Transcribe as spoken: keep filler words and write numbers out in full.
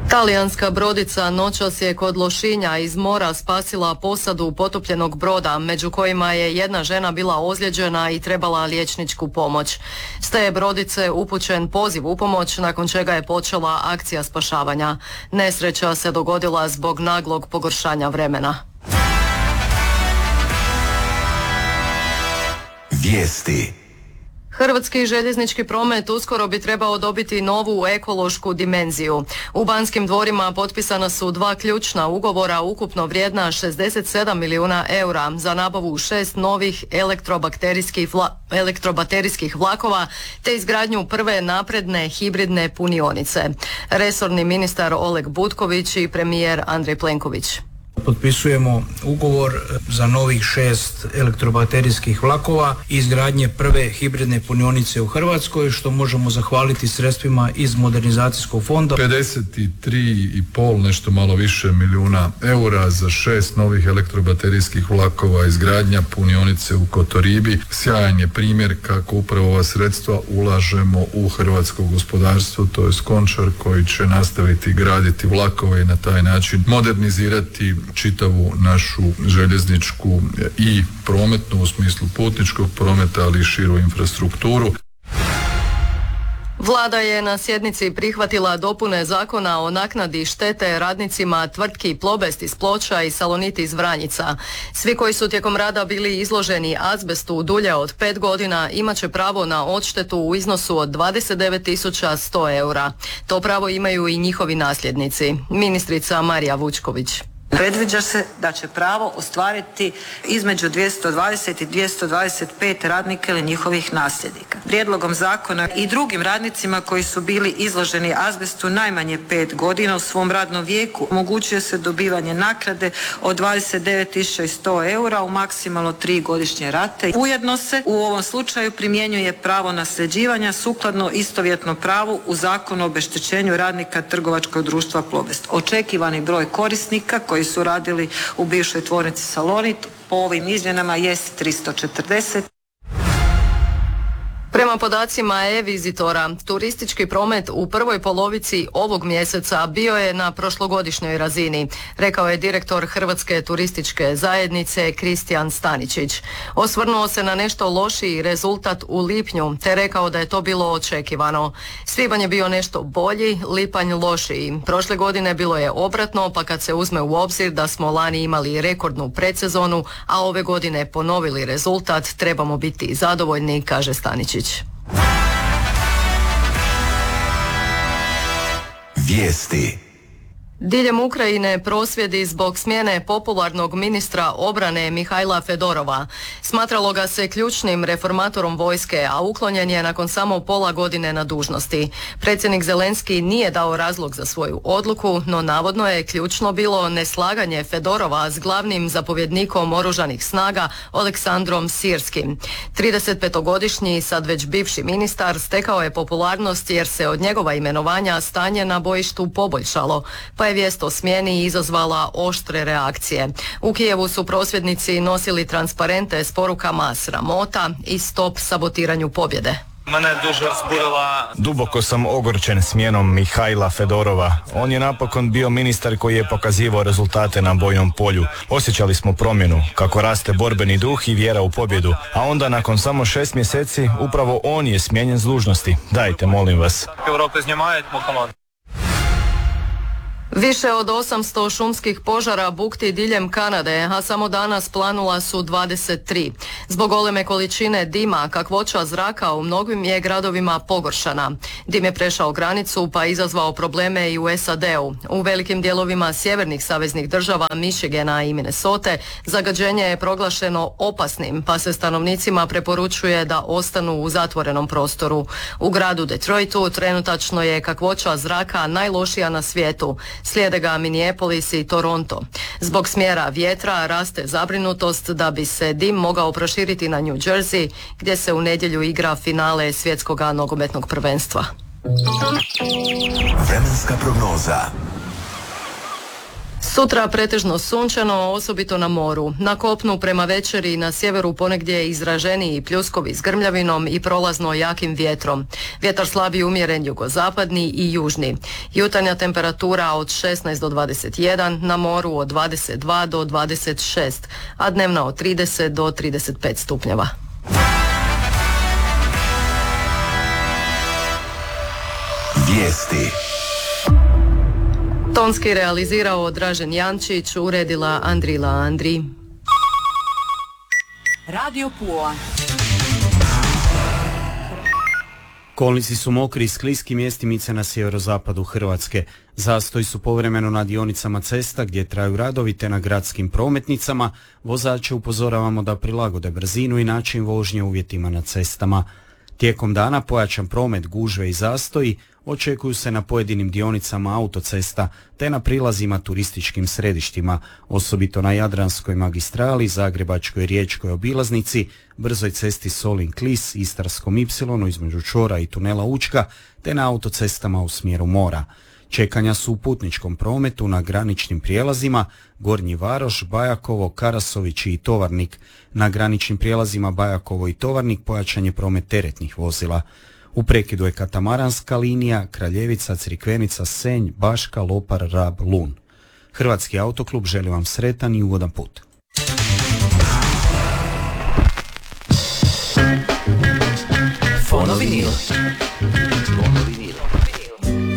Talijanska brodica noćas je kod Lošinja iz mora spasila posadu potopljenog broda, među kojima je jedna žena bila ozlijeđena i trebala liječničku pomoć. S te je brodice upućen poziv u pomoć, nakon čega je počela akcija spašavanja. Nesreća se dogodila zbog naglog pogoršanja vremena. Vijesti. Hrvatski željeznički promet uskoro bi trebao dobiti novu ekološku dimenziju. U Banskim dvorima potpisana su dva ključna ugovora ukupno vrijedna šezdeset sedam milijuna eura za nabavu šest novih elektrobakterijskih, vla, elektrobaterijskih vlakova te izgradnju prve napredne hibridne punionice. Resorni ministar Oleg Butković i premijer Andrej Plenković. Potpisujemo ugovor za novih šest elektrobaterijskih vlakova i izgradnje prve hibridne punionice u Hrvatskoj, što možemo zahvaliti sredstvima iz modernizacijskog fonda. pedeset tri i pol, nešto malo više milijuna eura za šest novih elektrobaterijskih vlakova, izgradnja punionice u Kotoribi. Sjajan je primjer kako upravo ova sredstva ulažemo u hrvatsko gospodarstvo, to je Končar koji će nastaviti graditi vlakove i na taj način modernizirati čitavu našu željezničku i prometnu u smislu putničkog prometa, ali i širu infrastrukturu. Vlada je na sjednici prihvatila dopune zakona o naknadi štete radnicima tvrtki Plobest iz Ploča i Salonit iz Vranjica. Svi koji su tijekom rada bili izloženi azbestu dulje od pet godina imat će pravo na odštetu u iznosu od dvadeset devet tisuća sto eura. To pravo imaju i njihovi nasljednici. Ministrica Marija Vučković. Predviđa se da će pravo ostvariti između dvjesto dvadeset i dvjesto dvadeset pet radnika ili njihovih nasljednika. Prijedlogom zakona i drugim radnicima koji su bili izloženi azbestu najmanje pet godina u svom radnom vijeku omogućuje se dobivanje naknade od dvadeset devet tisuća sto eura u maksimalno tri godišnje rate. Ujedno se u ovom slučaju primjenjuje pravo nasljeđivanja sukladno istovjetnom pravu u Zakonu o obeštećenju radnika trgovačkog društva Plobest. Očekivani broj korisnika koji su radili u bivšoj tvornici Salonit po ovim izmjenama jest tristo četrdeset. Prema podacima e-vizitora, turistički promet u prvoj polovici ovog mjeseca bio je na prošlogodišnjoj razini, rekao je direktor Hrvatske turističke zajednice Kristijan Staničić. Osvrnuo se na nešto lošiji rezultat u lipnju, te rekao da je to bilo očekivano. Svibanj je bio nešto bolji, lipanj lošiji. Prošle godine bilo je obratno, pa kad se uzme u obzir da smo lani imali rekordnu predsezonu, a ove godine ponovili rezultat, trebamo biti zadovoljni, kaže Staničić. Vijesti. Diljem Ukrajine prosvjedi zbog smjene popularnog ministra obrane Mihajla Fedorova. Smatralo ga se ključnim reformatorom vojske, a uklonjen je nakon samo pola godine na dužnosti. Predsjednik Zelenski nije dao razlog za svoju odluku, no navodno je ključno bilo neslaganje Fedorova s glavnim zapovjednikom oružanih snaga Aleksandrom Sirskim. tridesetpetogodišnji, sad već bivši ministar, stekao je popularnost jer se od njegova imenovanja stanje na bojištu poboljšalo, pa je vijest o smjeni izazvala oštre reakcije. U Kijevu su prosvjednici nosili transparente s porukama sramota i stop sabotiranju pobjede. Mene duže zburila. Duboko sam ogorčen smjenom Mihajla Fedorova. On je napokon bio ministar koji je pokazivao rezultate na bojnom polju. Osjećali smo promjenu, kako raste borbeni duh i vjera u pobjedu. A onda nakon samo šest mjeseci upravo on je smijenjen s dužnosti. Dajte, molim vas. Europa znімають команду. Više od osamsto šumskih požara bukti diljem Kanade, a samo danas planula su dvadeset tri. Zbog goleme količine dima, kakvoća zraka u mnogim je gradovima pogoršana. Dim je prešao granicu pa izazvao probleme i u S A D-u. U velikim dijelovima sjevernih saveznih država, Michigana i Minnesota, zagađenje je proglašeno opasnim, pa se stanovnicima preporučuje da ostanu u zatvorenom prostoru. U gradu Detroitu trenutačno je kakvoća zraka najlošija na svijetu. Slijede ga Minneapolis i Toronto. Zbog smjera vjetra raste zabrinutost da bi se dim mogao proširiti na New Jersey, gdje se u nedjelju igra finale svjetskog nogometnog prvenstva. Vremenska prognoza. Sutra pretežno sunčano, osobito na moru. Na kopnu prema večeri na sjeveru ponegdje izraženiji pljuskovi s grmljavinom i prolazno jakim vjetrom. Vjetar slabiji umjeren jugozapadni i južni. Jutarnja temperatura od šesnaest do dvadeset jedan, na moru od dvadeset dva do dvadeset šest, a dnevna od trideset do trideset pet stupnjeva. Vijesti. Tonski realizirao Dražen Jančić, uredila Andrila Andri. Radio Pula. Kolnici su mokri i skliski mjestimice na sjeverozapadu Hrvatske. Zastoji su povremeno na dionicama cesta gdje traju radovi te na gradskim prometnicama. Vozače upozoravamo da prilagode brzinu i način vožnje uvjetima na cestama. Tijekom dana pojačan promet, gužve i zastoji očekuju se na pojedinim dionicama autocesta te na prilazima turističkim središtima, osobito na Jadranskoj magistrali, Zagrebačkoj riječkoj obilaznici, brzoj cesti Solin-Klis, Istarskom ipsilonu između čvora i tunela Učka te na autocestama u smjeru mora. Čekanja su u putničkom prometu na graničnim prijelazima Gornji Varoš, Bajakovo, Karasović i Tovarnik. Na graničnim prijelazima Bajakovo i Tovarnik pojačan je promet teretnih vozila. U prekidu je katamaranska linija Kraljevica, Crikvenica, Senj, Baška, Lopar, Rab, Lun. Hrvatski autoklub želi vam sretan i ugodan put.